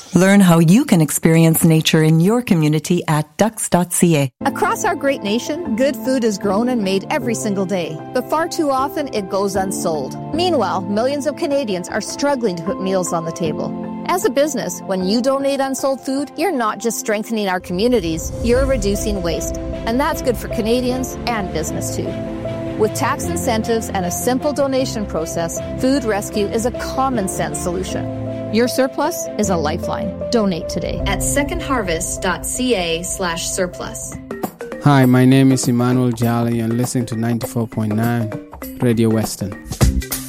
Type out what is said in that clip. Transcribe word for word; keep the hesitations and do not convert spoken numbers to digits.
Learn how you can experience nature in your community at ducks dot c a. Across our great nation, good food is grown and made every single day, but far too often it goes unsold. Meanwhile, millions of Canadians are struggling to put meals on the table. As a business, when you donate unsold food, you're not just strengthening our communities, you're reducing waste. And that's good for Canadians and business too. With tax incentives and a simple donation process, Food Rescue is a common sense solution. Your surplus is a lifeline. Donate today at second harvest dot c a slash surplus. Hi, my name is Emmanuel Jolly and listen to ninety-four point nine Radio Western.